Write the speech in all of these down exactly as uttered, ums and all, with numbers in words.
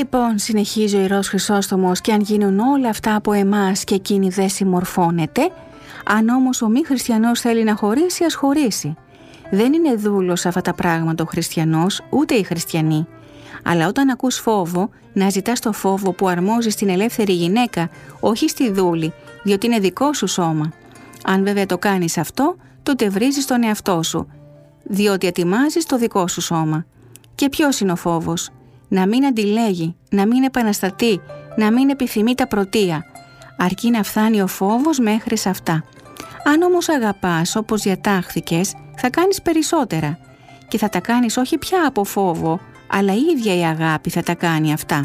λοιπόν συνεχίζει ο Ιερός Χρυσόστομος, και αν γίνουν όλα αυτά από εμάς και εκείνη δεν συμμορφώνεται, αν όμως ο μη χριστιανός θέλει να χωρίσει, ας χωρίσει. Δεν είναι δούλος αυτά τα πράγματα ο χριστιανός, ούτε οι χριστιανοί. Αλλά όταν ακούς φόβο, να ζητάς το φόβο που αρμόζει στην ελεύθερη γυναίκα, όχι στη δούλη, διότι είναι δικό σου σώμα. Αν βέβαια το κάνεις αυτό, τότε βρίζεις τον εαυτό σου, διότι ατιμάζεις το δικό σου σώμα. Και ποιος είναι ο φόβος? Να μην αντιλέγει, να μην επαναστατεί, να μην επιθυμεί τα πρωτεία. Αρκεί να φτάνει ο φόβος μέχρι σε αυτά. Αν όμως αγαπάς όπως διατάχθηκες, θα κάνεις περισσότερα. Και θα τα κάνεις όχι πια από φόβο, αλλά η ίδια η αγάπη θα τα κάνει αυτά.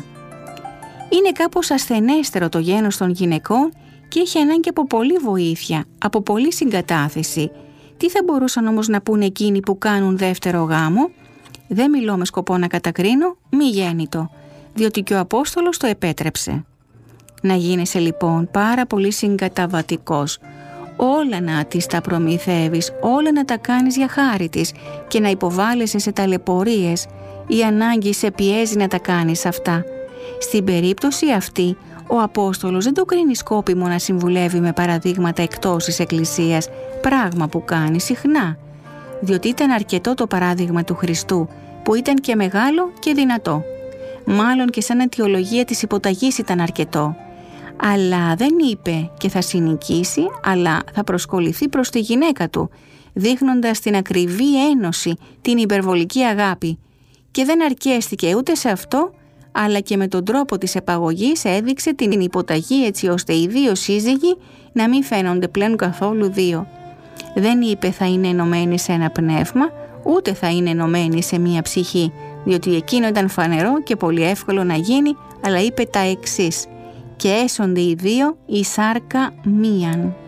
Είναι κάπως ασθενέστερο το γένος των γυναικών και έχει ανάγκη από πολλή βοήθεια, από πολλή συγκατάθεση. Τι θα μπορούσαν όμως να πούνε εκείνοι που κάνουν δεύτερο γάμο? Δεν μιλώ με σκοπό να κατακρίνω, μη γέννητο, διότι και ο Απόστολος το επέτρεψε. Να γίνεσαι λοιπόν πάρα πολύ συγκαταβατικός, όλα να της τα προμηθεύεις, όλα να τα κάνεις για χάρη της και να υποβάλλεσαι σε ταλαιπωρίες. Η ανάγκη σε πιέζει να τα κάνεις αυτά. Στην περίπτωση αυτή, ο Απόστολος δεν το κρίνει σκόπιμο να συμβουλεύει με παραδείγματα εκτός της Εκκλησίας, πράγμα που κάνει συχνά, διότι ήταν αρκετό το παράδειγμα του Χριστού, που ήταν και μεγάλο και δυνατό. Μάλλον και σαν αιτιολογία της υποταγής ήταν αρκετό. Αλλά δεν είπε και θα συνοικήσει, αλλά θα προσκοληθεί προς τη γυναίκα του, δείχνοντας την ακριβή ένωση, την υπερβολική αγάπη. Και δεν αρκέστηκε ούτε σε αυτό, αλλά και με τον τρόπο της επαγωγής έδειξε την υποταγή, έτσι ώστε οι δύο σύζυγοι να μην φαίνονται πλέον καθόλου δύο. Δεν είπε θα είναι ενωμένοι σε ένα πνεύμα, ούτε θα είναι ενωμένοι σε μία ψυχή, διότι εκείνο ήταν φανερό και πολύ εύκολο να γίνει, αλλά είπε τα εξής: «Και έσονται οι δύο η σάρκα μίαν».